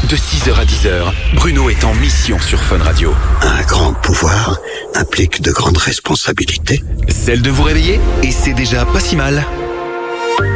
De 6h à 10h, Bruno est en mission sur Fun Radio. Un grand pouvoir implique de grandes responsabilités. Celle de vous réveiller, et c'est déjà pas si mal.